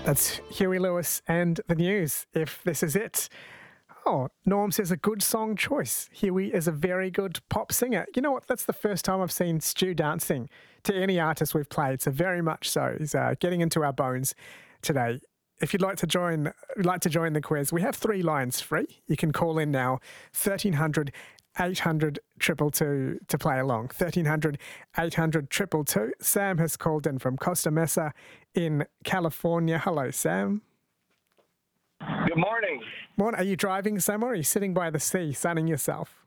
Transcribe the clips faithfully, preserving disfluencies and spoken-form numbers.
That's Huey Lewis and the News, If This Is It. Oh, Norm says a good song choice. Huey is a very good pop singer. You know what? That's the first time I've seen Stu dancing to any artist we've played, so very much so. He's uh, getting into our bones today. If you'd like to join, like to join the quiz, we have three lines free. You can call in now, thirteen hundred, eight hundred, two two two to play along. thirteen hundred, eight hundred, two two two. Sam has called in from Costa Mesa in California. Hello, Sam. Good morning. Morning. Are you driving, Sam, or are you sitting by the sea, sunning yourself?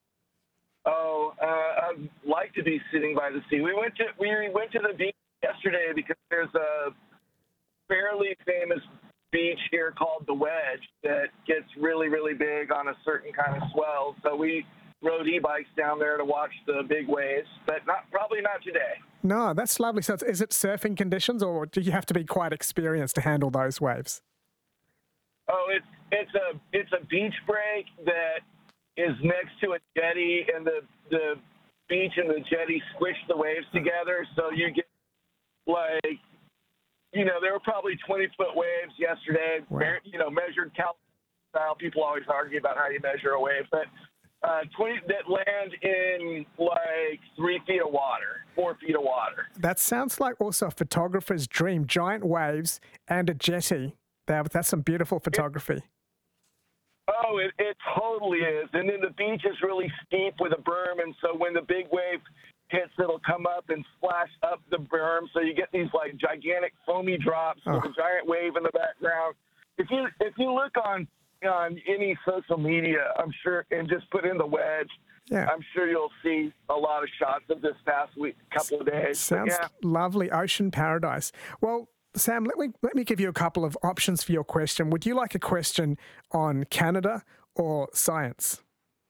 Oh, uh, I'd like to be sitting by the sea. We went to we went to the beach yesterday because there's a fairly famous beach here called the Wedge that gets really, really big on a certain kind of swell. So we rode e-bikes down there to watch the big waves, but not probably not today. No, that's lovely. So it's, is it surfing conditions, or do you have to be quite experienced to handle those waves? Oh, it's it's a it's a beach break that is next to a jetty, and the the beach and the jetty squish the waves together, so you get like, you know, there were probably twenty foot waves yesterday. Wow. You know, measured Cal style. People always argue about how you measure a wave, but uh, twenty that land in like three feet of water, four feet of water. That sounds like also a photographer's dream. Giant waves and a jetty. That, that's some beautiful photography. Oh, it, it totally is. And then the beach is really steep with a berm, and so when the big wave hits, it'll come up and splash up the berm, so you get these like gigantic foamy drops Oh. with a giant wave in the background. If you if you look on on any social media, I'm sure, and just put in the Wedge, Yeah. I'm sure you'll see a lot of shots of this past week, couple of days. Sounds But yeah. lovely. Ocean paradise. Well, Sam, let me let me give you a couple of options for your question. Would you like a question on Canada or science?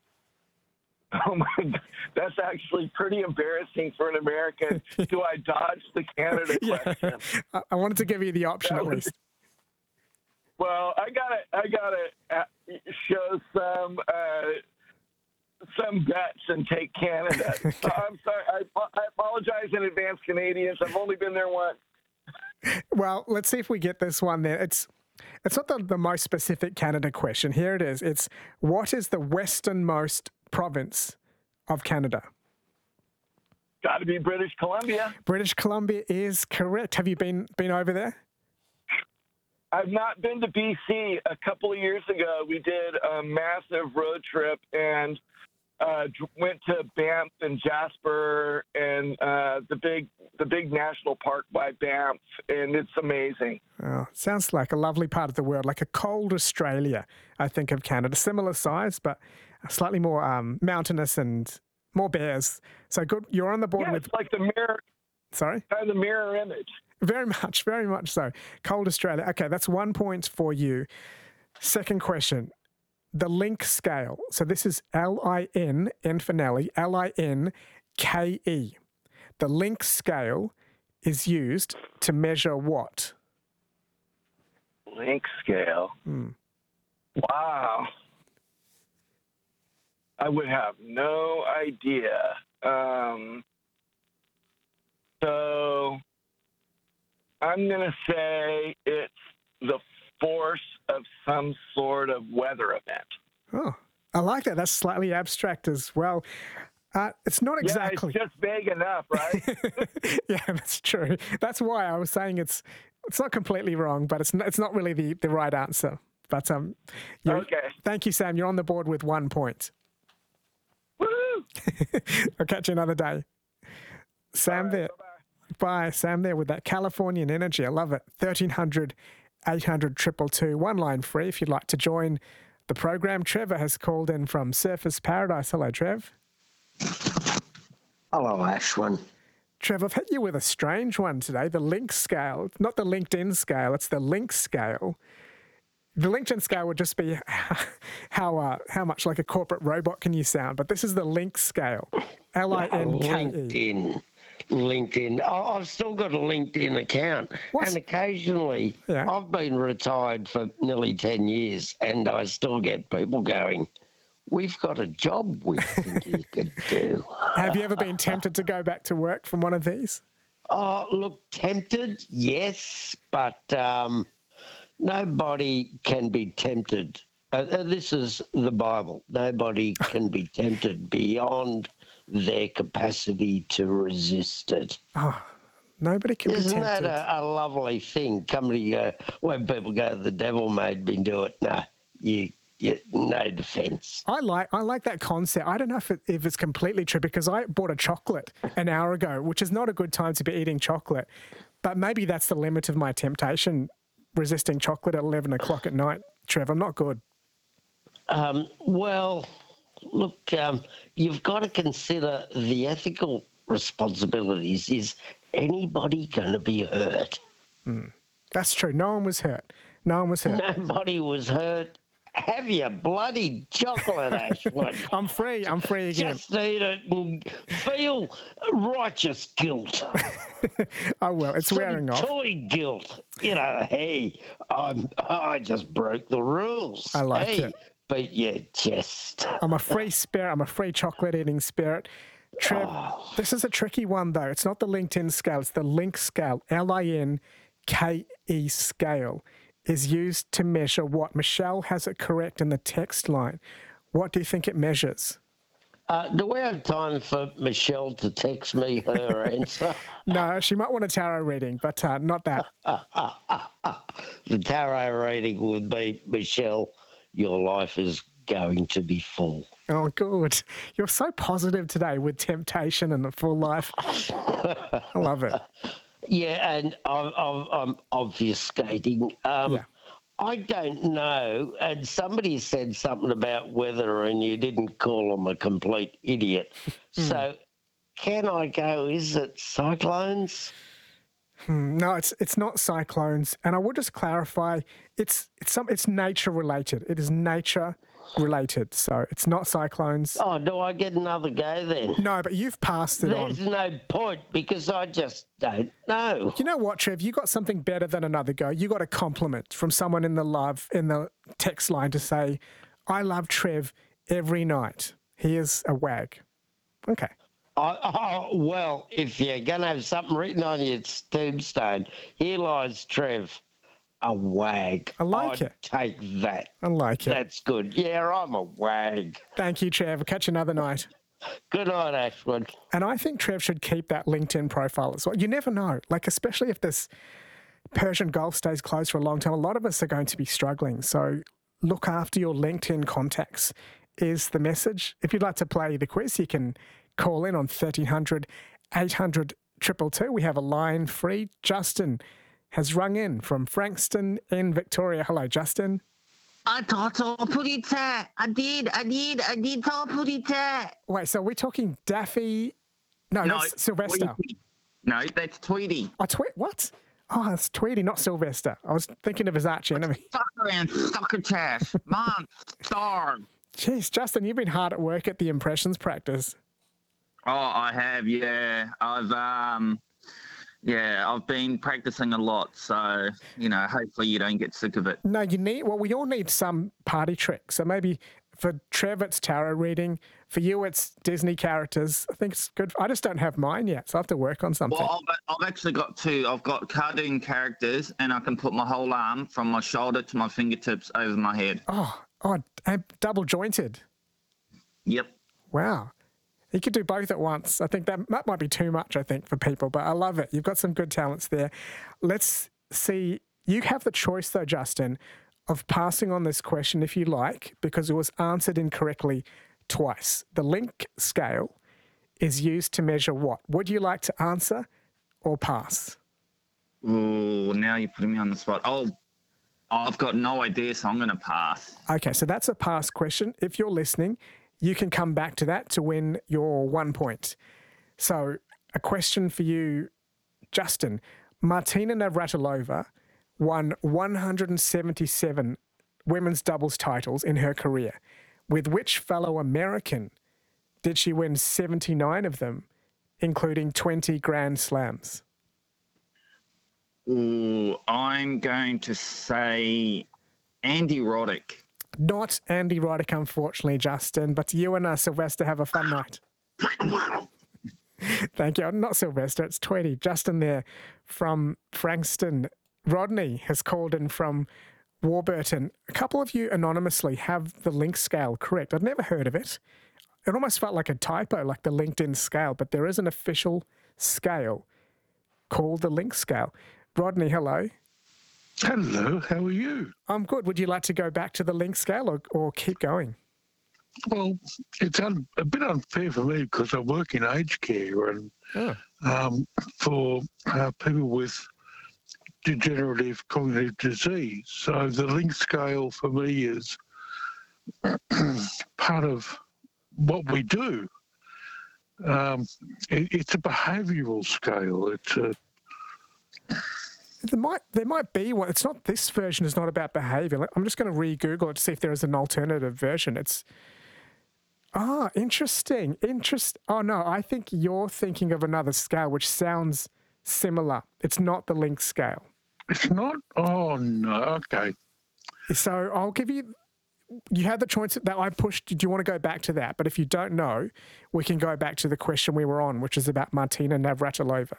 Oh my, that's actually pretty embarrassing for an American. Do I dodge the Canada question? I, I wanted to give you the option That at was- least. Well, I gotta, I gotta uh, show some, uh, some guts and take Canada. So I'm sorry. I, I apologize in advance, Canadians. I've only been there once. Well, let's see if we get this one there. It's it's not the, the most specific Canada question. Here it is. It's what is the westernmost province of Canada? Got to be British Columbia. British Columbia is correct. Have you been been over there? I've not been to B C. A couple of years ago, we did a massive road trip and uh, dr- went to Banff and Jasper and uh, the big the big national park by Banff, and it's amazing. Oh, sounds like a lovely part of the world, like a cold Australia, I think, of Canada. Similar size, but slightly more um, mountainous and more bears. So good. You're on the board Yeah, with... it's like the mirror, Sorry? kind of the mirror image. Very much, very much so. Cold Australia. Okay, that's one point for you. Second question. The link scale. So this is L I N, N for Nelly, L I N K E. The link scale is used to measure what? Link scale. Hmm. Wow. I would have no idea. Um, so I'm going to say it's the force of some sort of weather event. Oh, I like that. That's slightly abstract as well. Uh, it's not exactly. Yeah, it's just vague enough, right? Yeah, that's true. That's why I was saying it's it's not completely wrong, but it's not, it's not really the, the right answer. But um, you're- Okay. Thank you, Sam. You're on the board with one point. Woo! I'll catch you another day. Sam All right, there. bye-bye. Bye, Sam there with that Californian energy. I love it. thirteen hundred, eight hundred, two two two. One line free if you'd like to join the program. Trevor has called in from Surfers Paradise. Hello, Trev. Hello, Ashwin. Trev, I've hit you with a strange one today, the link scale. Not the LinkedIn scale, it's the link scale. The LinkedIn scale would just be how uh, how much like a corporate robot can you sound, but this is the link scale, L I N K E. LinkedIn. LinkedIn. I- I've still got a LinkedIn account. What? And occasionally, Yeah. I've been retired for nearly ten years, and I still get people going, we've got a job we think you could do. Have you ever been tempted to go back to work from one of these? Oh, look, tempted, yes, but um, nobody can be tempted. Uh, uh, this is the Bible. Nobody can be tempted beyond their capacity to resist it. Oh, nobody can Isn't be tempted. that a, a lovely thing? Coming to go, when people go, the devil made me do it. No, you, you no defence. I like I like that concept. I don't know if it, if it's completely true because I bought a chocolate an hour ago, which is not a good time to be eating chocolate. But maybe that's the limit of my temptation, resisting chocolate at eleven o'clock at night. Trev, I'm not good. Um, well, look, um, you've got to consider the ethical responsibilities. Is anybody going to be hurt? Mm. That's true. No one was hurt. No one was hurt. Nobody was hurt. Have your bloody chocolate, Ashwood. I'm free. I'm free again. Just eat it and feel righteous guilt. Oh, well, it's Some wearing off. toy guilt. You know, hey, I'm, I just broke the rules. I like hey, it. But your chest. I'm a free spirit. I'm a free chocolate eating spirit. Trev, Oh. this is a tricky one, though. It's not the LinkedIn scale. It's the Link scale. L I N K E scale is used to measure what? Michelle has it correct in the text line. What do you think it measures? Uh, do we have time for Michelle to text me her answer? No, she might want a tarot reading, but uh, not that. The tarot reading would be, Michelle, your life is going to be full. Oh, good. You're so positive today with temptation and the full life. I love it. Yeah, and I'm, I'm, I'm obfuscating. Um, Yeah. I don't know. And somebody said something about weather, and you didn't call them a complete idiot. So, can I go? Is it cyclones? Hmm, No, it's it's not cyclones, and I will just clarify. It's it's some it's nature related. It is nature related, so it's not cyclones. Oh, do I get another go then? No, but you've passed it on. There's no point because I just don't know. You know what, Trev? You got something better than another go. You got a compliment from someone in the love in the text line to say, "I love Trev every night. He is a wag." Okay. I, oh, well, if you're going to have something written on your tombstone, here lies Trev, a wag. I like I'd it. take that. I like it. That's good. Yeah, I'm a wag. Thank you, Trev. Catch you another night. Good night, Ashwood. And I think Trev should keep that LinkedIn profile as well. You never know. Like, especially if this Persian Gulf stays closed for a long time, a lot of us are going to be struggling. So look after your LinkedIn contacts is the message. If you'd like to play the quiz, you can call in on thirteen hundred, eight hundred, two two two. We have a line free. Justin has rung in from Frankston in Victoria. Hello, Justin. I thought so pretty tight. I did, I did, I did talk pretty tight. Wait, so we're talking Daffy? No, No, that's Sylvester. Tweety. No, that's Tweety. Oh, Twe- what? Oh, it's Tweety, not Sylvester. I was thinking of his arch enemy. Sucker and succotash. Mom, starve. Jeez, Justin, you've been hard at work at the impressions practice. Oh, I have, yeah. I've um yeah, I've been practicing a lot, so you know, hopefully you don't get sick of it. No, you need, well, we all need some party tricks. So maybe for Trev, it's tarot reading. For you, it's Disney characters. I think it's good. I just don't have mine yet, so I have to work on something. Well, I've, I've actually got two. I've got cartoon characters, and I can put my whole arm from my shoulder to my fingertips over my head. Oh, oh, and double jointed. Yep. Wow. You could do both at once. I think that, that might be too much, I think, for people, but I love it. You've got some good talents there. Let's see. You have the choice, though, Justin, of passing on this question if you like, because it was answered incorrectly twice. The Link scale is used to measure what? Would you like to answer or pass? Ooh, now you're putting me on the spot. Oh, I've got no idea, so I'm going to pass. Okay, so that's a pass question. If you're listening, you can come back to that to win your one point. So a question for you, Justin. Martina Navratilova won one hundred seventy-seven women's doubles titles in her career. With which fellow American did she win seventy-nine of them, including twenty Grand Slams? Ooh, I'm going to say Andy Roddick. Not Andy Roddick, unfortunately, Justin, but you and uh, Sylvester have a fun night. Thank you. Not Sylvester, it's Tweety. Justin there from Frankston. Rodney has called in from Warburton, a couple of you anonymously have the link scale correct. I'd never heard of it. It almost felt like a typo, like the LinkedIn scale, but there is an official scale called the link scale. Rodney, hello. Hello, how are you? I'm good. Would you like to go back to the link scale or, or keep going? Well, it's un- a bit unfair for me because I work in aged care and Oh. um, for uh, people with degenerative cognitive disease. So the link scale for me is part of what we do. Um, it, it's a behavioural scale. It's a There might there might be one. It's not, this version is not about behaviour. I'm just going to re-Google it to see if there is an alternative version. It's ah interesting. Interest. Oh no, I think you're thinking of another scale which sounds similar. It's not the link scale. It's not. Oh no. Okay. So I'll give you. You had the choice that I pushed. Do you want to go back to that? But if you don't know, we can go back to the question we were on, which is about Martina Navratilova.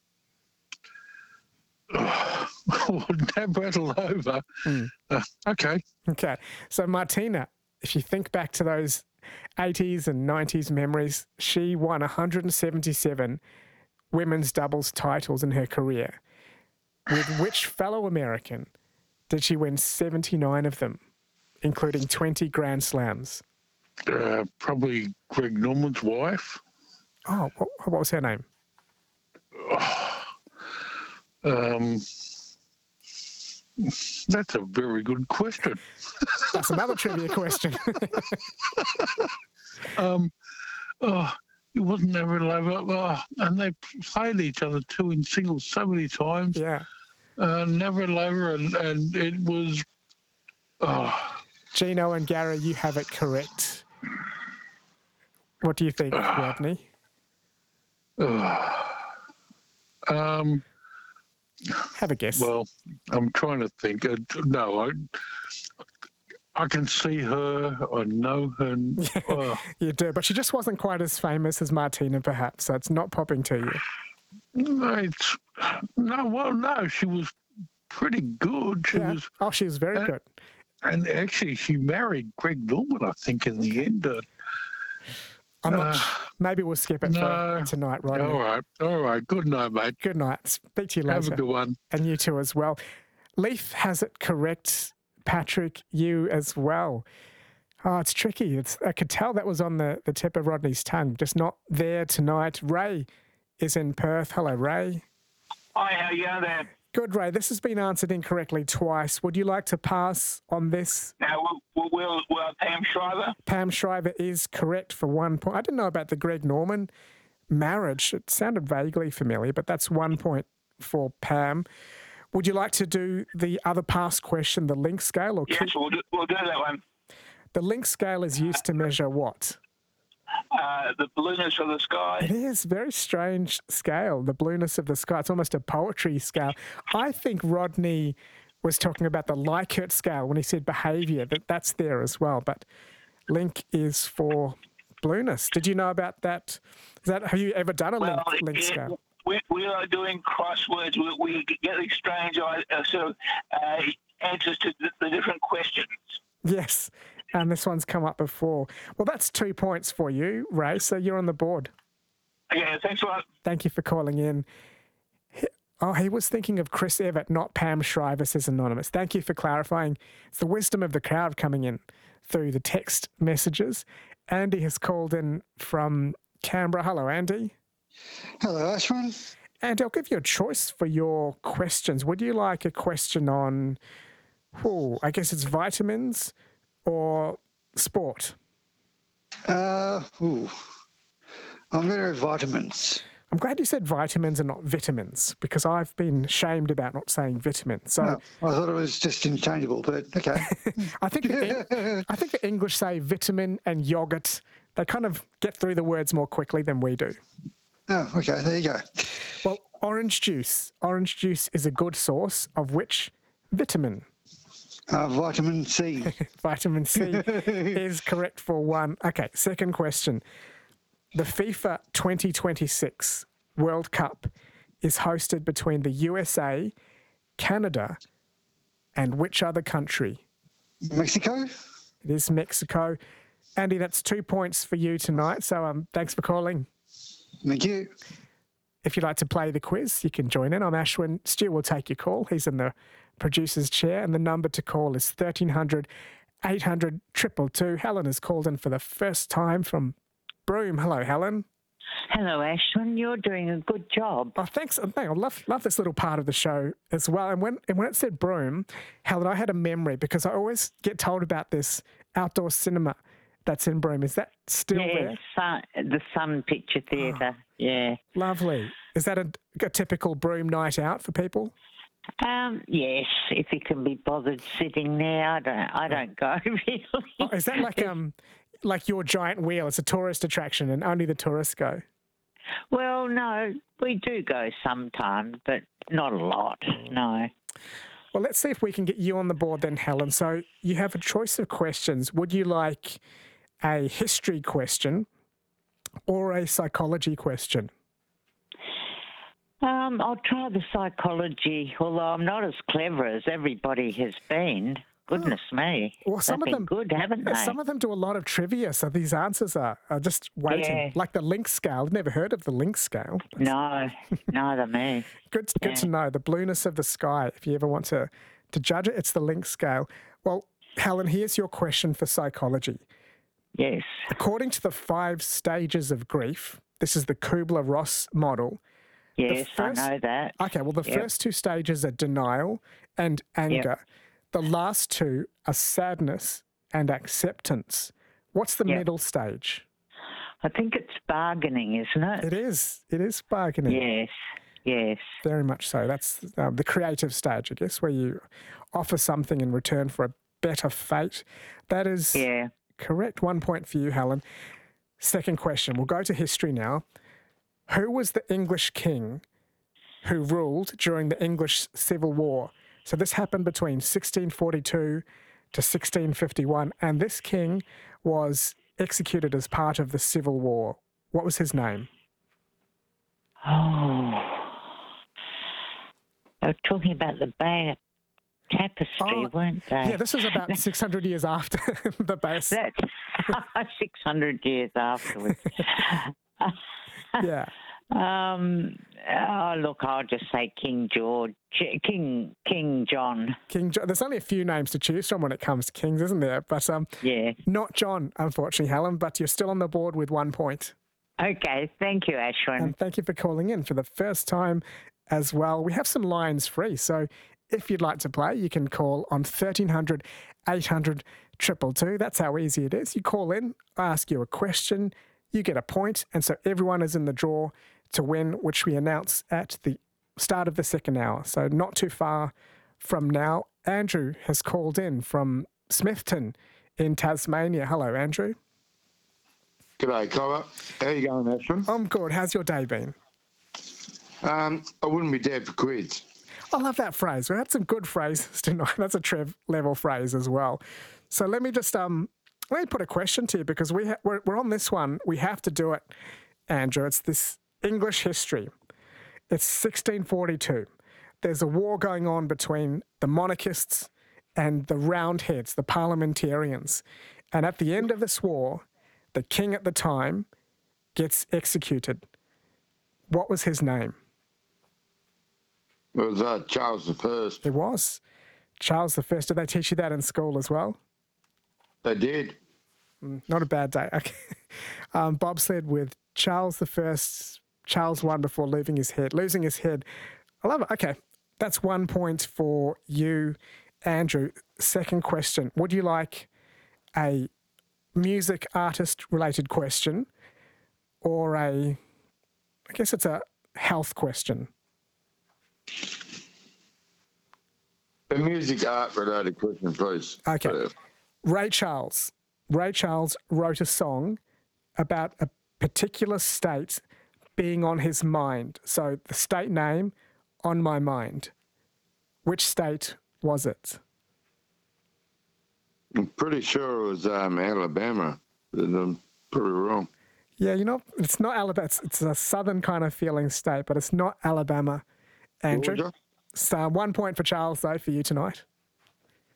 Oh, Navratilova. Mm. Uh, okay. Okay. So Martina, if you think back to those eighties and nineties memories, she won one hundred seventy-seven women's doubles titles in her career. With which fellow American did she win seventy-nine of them, including twenty Grand Slams? Uh, probably Greg Norman's wife. Oh, what, what was her name? Um, that's a very good question. That's another trivia question. um, oh, it wasn't ever over. Oh, and they played each other too in singles so many times. Yeah. Uh, never over, and, and it was. Oh, Gino and Gary, you have it correct. What do you think, Rodney? oh. Um. Have a guess. Well, I'm trying to think. Uh, no, I, I can see her. I know her. Uh, You do, but she just wasn't quite as famous as Martina, perhaps, so it's not popping to you. no, it's no. Well, no, she was pretty good. She Yeah. was, Oh, she was very Uh, good. and actually, she married Greg Norman. I think in the end. Uh, I'm not, uh, maybe we'll skip it no. for tonight, Rodney. all right, all right. Good night, mate. Good night. Speak to you Have a later. good one. And you too as well. Leaf has it correct. Patrick, you as well. Oh, it's tricky. It's, I could tell that was on the, the tip of Rodney's tongue, just not there tonight. Ray is in Perth. Hello, Ray. Hi, how you going there? Good, Ray. This has been answered incorrectly twice. Would you like to pass on this? Now, will, will, will, will Pam Shriver? Pam Shriver is correct for one point. I didn't know about the Greg Norman marriage. It sounded vaguely familiar, but that's one point for Pam. Would you like to do the other past question, the link scale? Or Yes, we'll do, we'll do that one. The link scale is used to measure what? Uh, the blueness of the sky. It is a very strange scale, the blueness of the sky. It's almost a poetry scale. I think Rodney was talking about the Likert scale when he said behaviour, that that's there as well. But link is for blueness. Did you know about that? Is that have you ever done a Well, link, link it, scale? we, we are doing crosswords. We, we get these strange uh, sort of uh, answers to the, the different questions. Yes. And this one's come up before. Well, that's two points for you, Ray. So you're on the board. Okay, thanks a lot. Thank you for calling in. He- Oh, he was thinking of Chris Evett, not Pam Shriver, says Anonymous. Thank you for clarifying. It's the wisdom of the crowd coming in through the text messages. Andy has called in from Canberra. Hello, Andy. Hello, Ashwin. Andy, I'll give you a choice for your questions. Would you like a question on, oh, I guess it's vitamins or sport? Uh, ooh. I'm going to go vitamins. I'm glad you said vitamins and not vitamins, because I've been shamed about not saying vitamins. So Oh, I thought it was just interchangeable, but okay. I think the, Eng- I think the English say vitamin and yogurt. They kind of get through the words more quickly than we do. Oh, okay, there you go. Well, orange juice. Orange juice is a good source of which vitamin? Uh, vitamin C. Vitamin C is correct for one. Okay, second question. The FIFA twenty twenty-six World Cup is hosted between the U S A, Canada, And which other country? Mexico? It is Mexico. Andy, that's two points for you tonight. So um, thanks for calling. Thank you. If you'd like to play the quiz, you can join in. I'm Ashwin. Stu will take your call. He's in the producer's chair, and the number to call is thirteen hundred, eight hundred, two two two. Helen has called in for the first time from Broome. Hello, Helen. Hello, Ashwin. You're doing a good job. Oh, thanks. I love love this little part of the show as well. And when and when it said Broome, Helen, I had a memory because I always get told about this outdoor cinema that's in Broome. Is that still yeah, there? Sun, the Sun Picture Theatre. Oh, yeah. Lovely. Is that a, a typical Broome night out for people? Um, yes, if you can be bothered sitting there, I don't. I don't go really. Oh, is that like um, like your giant wheel? It's a tourist attraction, and only the tourists go. Well, no, we do go sometimes, but not a lot. No. Well, let's see if we can get you on the board then, Helen. So you have a choice of questions. Would you like a history question or a psychology question? Um, I'll try the psychology, although I'm not as clever as everybody has been. Goodness oh. me. Well, some They've of them been good, haven't they? Some of them do a lot of trivia, so these answers are, are just waiting. Yeah. Like the Link scale. I've never heard of the Link scale. No, neither me. Good, good Yeah. to know. The blueness of the sky. If you ever want to, to judge it, it's the Link scale. Well, Helen, here's your question for psychology. Yes. According to the five stages of grief, this is the Kubler-Ross model. Yes, first- I know that. Okay, well, the Yep. first two stages are denial and anger. The last two are sadness and acceptance. What's the Yep. middle stage? I think it's bargaining, isn't it? It is. It is bargaining. Yes, yes. Very much so. That's um, the creative stage, I guess, where you offer something in return for a better fate. That is Yeah. correct. One point for you, Helen. Second question. We'll go to history now. Who was the English king who ruled during the English Civil War? So this happened between sixteen forty-two to sixteen fifty-one, and this king was executed as part of the Civil War. What was his name? Oh. They were talking about the Bay Tapestry, Oh, weren't they? Yeah, this is about six hundred years after the base. That's six hundred years afterwards. Yeah. Um, oh, look, I'll just say King George, King King John. King John. There's only a few names to choose from when it comes to kings, isn't there? But um, Yeah. not John, unfortunately, Helen, but you're still on the board with one point. Okay, thank you, Ashwin. And thank you for calling in for the first time as well. We have some lines free, so if you'd like to play, you can call on thirteen hundred, eight hundred, two two two. That's how easy it is. You call in, I ask you a question, you get a point, and so everyone is in the draw to win, which we announce at the start of the second hour. So not too far from now. Andrew has called in from Smithton in Tasmania. Hello, Andrew. G'day, Cobber. How you going, Ashwin? I'm good. How's your day been? Um, I wouldn't be dead for quids. I love that phrase. We had some good phrases tonight. That's a Trev level phrase as well. So let me just um let me put a question to you because we ha- we're, we're on this one. We have to do it, Andrew. It's this English history. It's sixteen forty-two. There's a war going on between the monarchists and the Roundheads, the parliamentarians. And at the end of this war, the king at the time gets executed. What was his name? It was uh, Charles the First. It was Charles the First. Did they teach you that in school as well? They did. Mm, not a bad day. Okay. Um, bobsled with Charles the First. Charles won before losing his head. Losing his head. I love it. Okay, that's one point for you, Andrew. Second question: would you like a music artist related question, or a? I guess it's a health question. A music art related question, please. Okay. Uh, Ray Charles. Ray Charles wrote a song about a particular state being on his mind. So the state name, On My Mind. Which state was it? I'm pretty sure it was um, Alabama, but I'm pretty wrong. Yeah, you know, it's not Alabama. It's, it's a southern kind of feeling state, but it's not Alabama, Andrew. Georgia? So one point for Charles, though, for you tonight.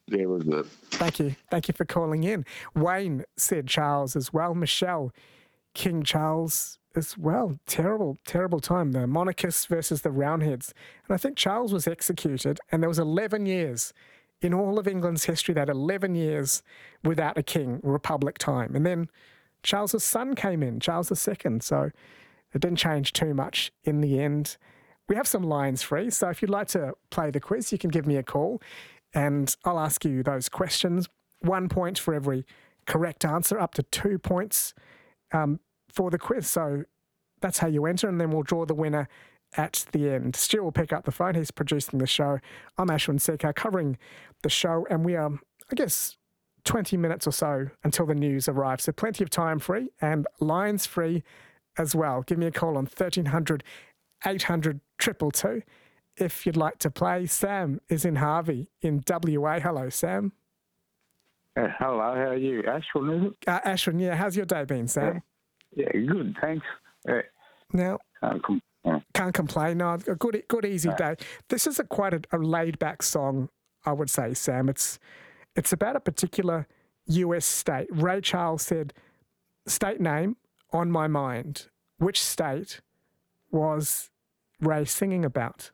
There was it. Thank you. Thank you for calling in. Wayne said Charles as well. Michelle, King Charles as well. Terrible, terrible time. The monarchists versus the Roundheads. And I think Charles was executed, and there was eleven years in all of England's history, that eleven years without a king, republic time. And then Charles's son came in, Charles the Second. So it didn't change too much in the end. We have some lines free, so if you'd like to play the quiz, you can give me a call and I'll ask you those questions. One point for every correct answer, up to two points um, for the quiz. So that's how you enter, and then we'll draw the winner at the end. Stu will pick up the phone. He's producing the show. I'm Ashwin Sekar, covering the show, and we are, I guess, twenty minutes or so until the news arrives. So plenty of time free and lines free as well. Give me a call on thirteen hundred, eight hundred, two two two if you'd like to play. Sam is in Harvey in W A. Hello, Sam. Uh, hello, how are you? Ashwin, is it? Uh, Ashwin, yeah. How's your day been, Sam? Yeah, yeah good, thanks. Uh, now, can't, com- uh, can't complain. No, a good, good, easy no. day. This is a quite a, a laid-back song, I would say, Sam. It's it's about a particular U S state. Ray Charles said, "State name on my mind." Which state was Ray singing about?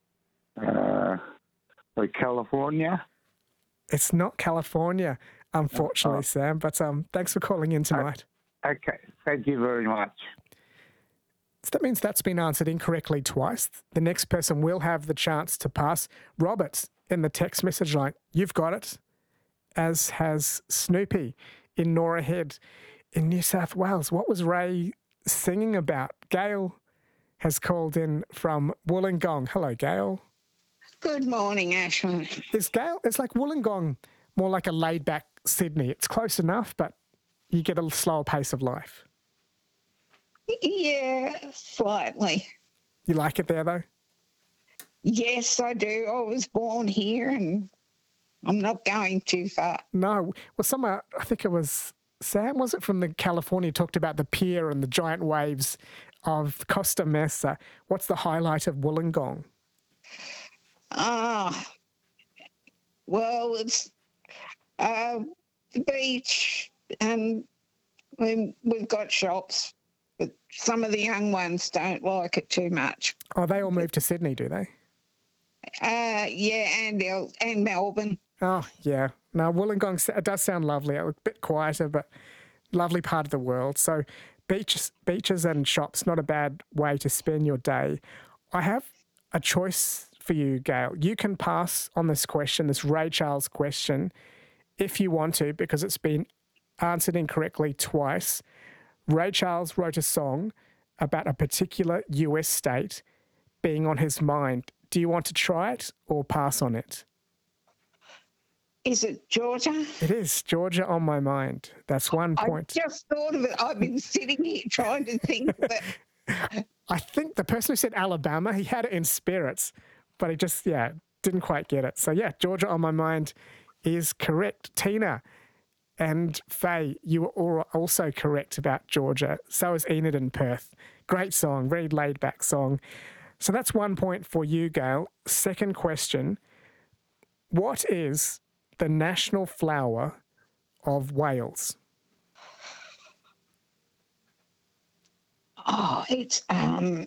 Uh, like California? It's not California, unfortunately, oh. Sam. But um, thanks for calling in tonight. Okay, thank you very much. So that means that's been answered incorrectly twice. The next person will have the chance to pass. Robert in the text message line, you've got it, as has Snoopy in Nora Head in New South Wales. What was Ray singing about? Gail has called in from Wollongong. Hello, Gail. Good morning, Ashwin. Is Gail, it's like Wollongong, more like a laid-back Sydney. It's close enough, but you get a slower pace of life. Yeah, slightly. You like it there, though? Yes, I do. I was born here and I'm not going too far. No. Well, somewhere, I think it was Sam, was it, from the California, talked about the pier and the giant waves of Costa Mesa. What's the highlight of Wollongong? Ah, well, it's uh, the beach, and we, we've got shops, but some of the young ones don't like it too much. Oh, they all moved to Sydney, do they? Uh, yeah, and El- and Melbourne. Oh, yeah. No, Wollongong, it does sound lovely. A bit quieter, but lovely part of the world. So beaches, beaches and shops, not a bad way to spend your day. I have a choice for you, Gail. You can pass on this question, this Ray Charles question, if you want to, because it's been answered incorrectly twice. Ray Charles wrote a song about a particular U S state being on his mind. Do you want to try it or pass on it? Is it Georgia? It is Georgia on my mind. That's one point. I just thought of it. I've been sitting here trying to think of it. I think the person who said Alabama, he had it in spirits, but he just, yeah, didn't quite get it. So, yeah, Georgia on my mind is correct. Tina and Faye, you were also correct about Georgia. So is Enid in Perth. Great song, very laid-back song. So that's one point for you, Gail. Second question, what is the national flower of Wales? Oh, it's, um,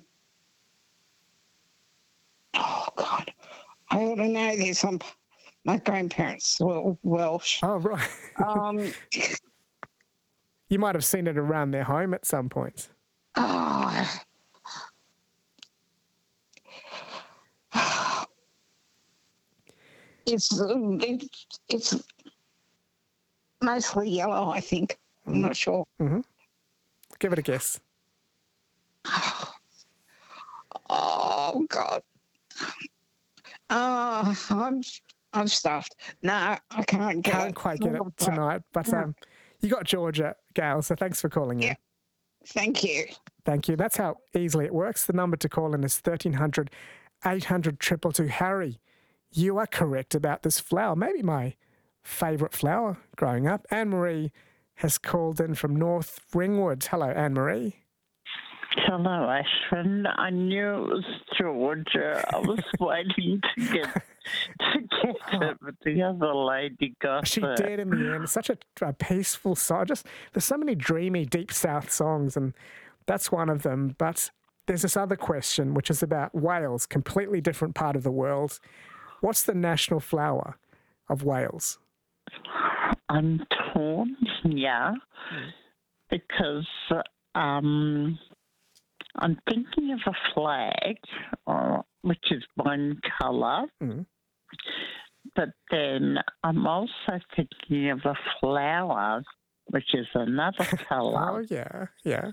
oh, God. I ought to know this. I'm, my grandparents were Welsh. Oh, right. um, you might have seen it around their home at some point. Oh, it's, it's, it's mostly yellow, I think. I'm not sure. Mm-hmm. Give it a guess. Oh, God. Oh, I'm I'm stuffed. No, I can't get Can't it. quite get it tonight, but um, you got Georgia, Gail, so thanks for calling in. Yeah. Thank you. Thank you. That's how easily it works. The number to call in is thirteen hundred, eight hundred, two two two. Harry, you are correct about this flower. Maybe my favourite flower growing up. Anne-Marie has called in from North Ringwood. Hello, Anne-Marie. Hello, Ashwin. I knew it was Georgia. I was waiting to get to get it, but the other lady got She it. did in the end. It's such a, a peaceful song. Just there's so many dreamy, deep South songs, and that's one of them. But there's this other question, which is about Wales, completely different part of the world. What's the national flower of Wales? I'm torn, yeah, because um, I'm thinking of a flag, uh, which is one colour, Mm. but then I'm also thinking of a flower, which is another colour. Oh, yeah, yeah.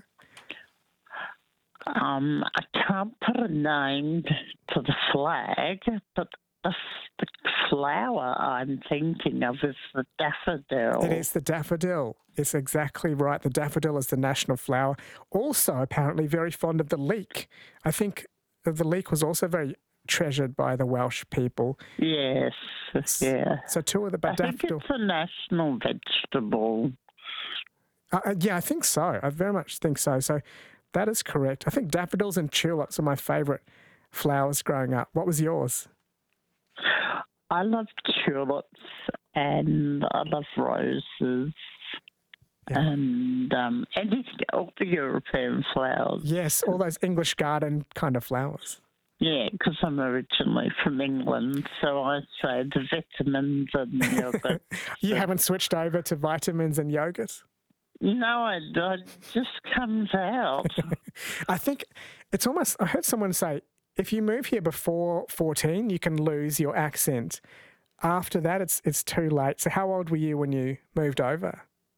Um, I can't put a name to the flag, but the, the flower I'm thinking of is the daffodil. It is the daffodil. It's exactly right. The daffodil is the national flower. Also, apparently, very fond of the leek. I think the leek was also very treasured by the Welsh people. Yes, yeah. So two of the I but think daffodil. it's a national vegetable. Uh, uh, yeah, I think so. I very much think so. So that is correct. I think daffodils and tulips are my favourite flowers growing up. What was yours? I love tulips and I love roses and um, anything, all the European flowers. Yes, all those English garden kind of flowers. Yeah, because I'm originally from England, so I say the vitamins and the yogurt. You haven't switched over to vitamins and yogurt? No, it, it just comes out. I think it's almost, I heard someone say, if you move here before fourteen, you can lose your accent. After that, it's it's too late. So how old were you when you moved over?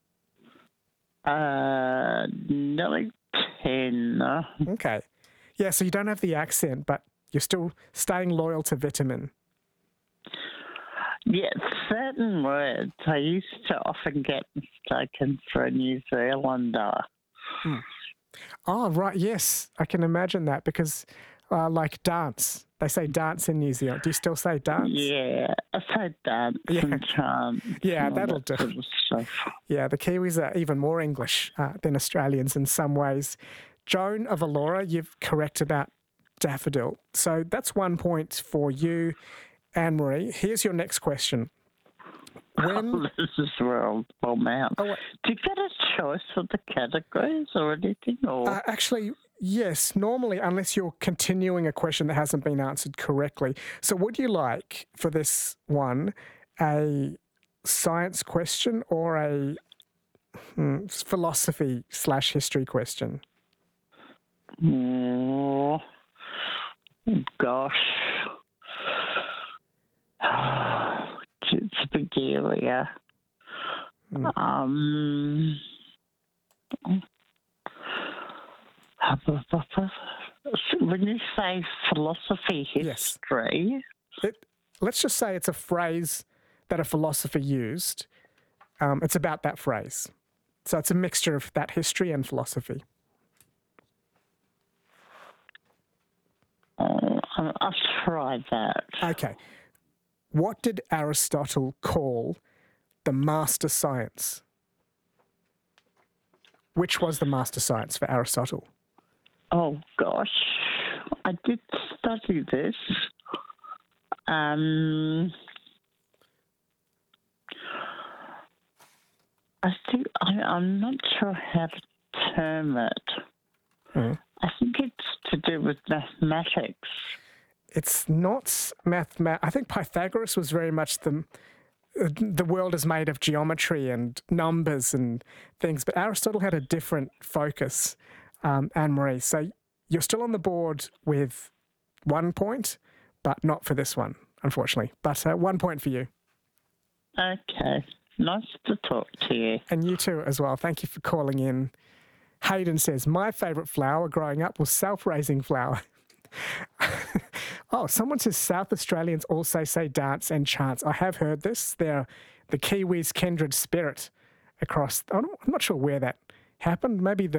Uh, nearly ten. Okay. Yeah, so you don't have the accent, but you're still staying loyal to vitamin. Yeah, certain words I used to often get mistaken for a New Zealander. Hmm. Oh, right, yes. I can imagine that because, uh, like dance, they say dance in New Zealand. Do you still say dance? Yeah, I say dance Yeah. and chant. Yeah, and that'll that do. sort of stuff. Yeah, the Kiwis are even more English uh, than Australians in some ways. Joan of Allura, you've correct about daffodil. So that's one point for you, Anne-Marie. Here's your next question. When... Oh, this is where I'll bomb out. Oh, wait. Do you get a choice of the categories or anything? Or? Uh, actually, yes. Normally, unless you're continuing a question that hasn't been answered correctly. So would you like, for this one, a science question or a hmm, philosophy slash history question? Oh, gosh. It's a big area. Mm. Um, when you say philosophy history... Yes. It, let's just say it's a phrase that a philosopher used. Um, it's about that phrase. So it's a mixture of that history and philosophy. Oh, I'll try that. Okay. What did Aristotle call the master science? Which was the master science for Aristotle? Oh, gosh. I did study this. Um, I think I, I'm not sure how to term it. Hmm. I think it's to do with mathematics. It's not mathematics. I think Pythagoras was very much the the world is made of geometry and numbers and things, but Aristotle had a different focus, um, Anne-Marie. So you're still on the board with one point, but not for this one, unfortunately. But uh, one point for you. Okay. Nice to talk to you. And you too as well. Thank you for calling in. Hayden says, my favourite flower growing up was self-raising flower. Oh, someone says South Australians also say dance and chants. I have heard this. They're the Kiwis' kindred spirit across. I'm not sure where that happened. Maybe the